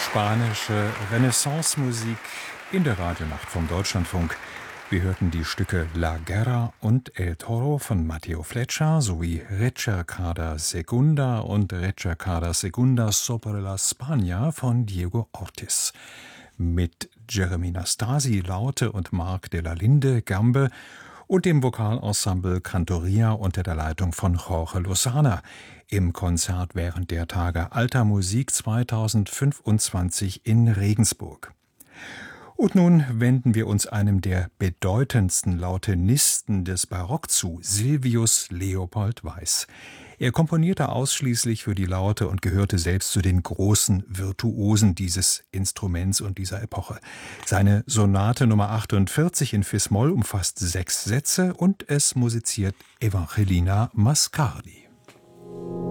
Spanische Renaissance-Musik in der Radionacht vom Deutschlandfunk. Wir hörten die Stücke La Guerra und El Toro von Matteo Fleccia sowie Recercada Segunda und Recercada Segunda sobre la Spagna von Diego Ortiz. Mit Jeremy Nastasi Laute und Marc de la Linde Gambe und dem Vokalensemble Cantoria unter der Leitung von Jorge Lozana im Konzert während der Tage Alter Musik 2025 in Regensburg. Und nun wenden wir uns einem der bedeutendsten Lautenisten des Barock zu, Silvius Leopold Weiß. Er komponierte ausschließlich für die Laute und gehörte selbst zu den großen Virtuosen dieses Instruments und dieser Epoche. Seine Sonate Nummer 48 in Fis-Moll umfasst 6 Sätze und es musiziert Evangelina Mascardi.